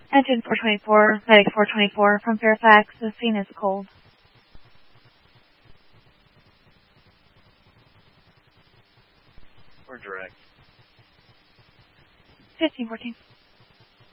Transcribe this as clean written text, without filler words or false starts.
Engine 424, Medic 424 from Fairfax. The scene is cold. Or direct. 1514.